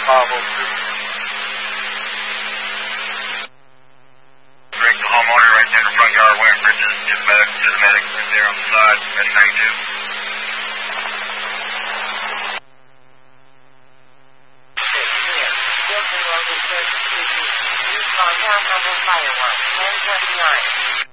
Bring the homeowner right there in the front yard wearing bridges. Get back to the medic right there on the side. Medic 92. Contact number fireworks 1029.